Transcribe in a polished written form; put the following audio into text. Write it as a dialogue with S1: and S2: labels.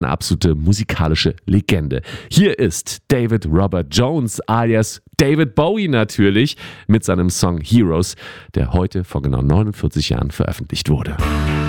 S1: Eine absolute musikalische Legende. Hier ist David Robert Jones alias David Bowie natürlich mit seinem Song Heroes, der heute vor genau 49 Jahren veröffentlicht wurde.